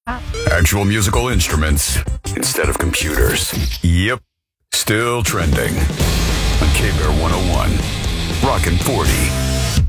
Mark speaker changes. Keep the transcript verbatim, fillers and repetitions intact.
Speaker 1: Actual musical instruments instead of computers. Yep, still trending. On K-Bear one oh one. Rockin' forty.